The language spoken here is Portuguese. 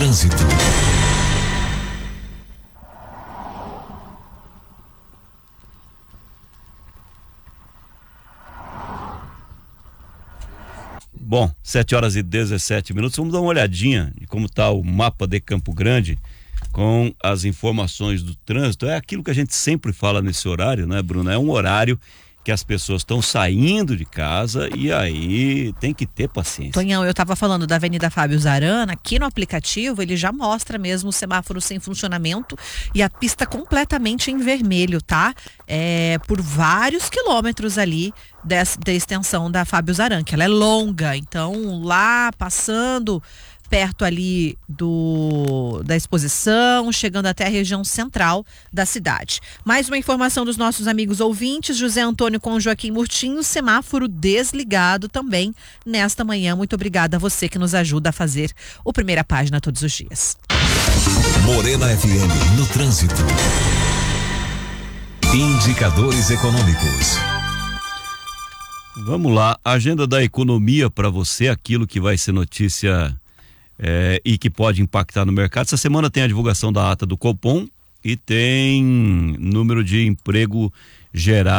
trânsito. Bom, 7h17. Vamos dar uma olhadinha de como está o mapa de Campo Grande com as informações do trânsito. É aquilo que a gente sempre fala nesse horário, né, Bruno? É um horário que as pessoas estão saindo de casa e aí tem que ter paciência. Tonhão, eu estava falando da Avenida Fábio Zarana, aqui no aplicativo ele já mostra mesmo o semáforo sem funcionamento e a pista completamente em vermelho, tá? Por vários quilômetros ali da extensão da Fábio Zarana, que ela é longa, então lá passando perto ali da exposição, chegando até a região central da cidade. Mais uma informação dos nossos amigos ouvintes, José Antônio com Joaquim Murtinho, semáforo desligado também nesta manhã. Muito obrigada a você que nos ajuda a fazer o Primeira Página todos os dias. Morena FM no trânsito. Indicadores econômicos. Vamos lá, agenda da economia para você, aquilo que vai ser notícia e que pode impactar no mercado. Essa semana tem a divulgação da ata do Copom e tem número de emprego gerado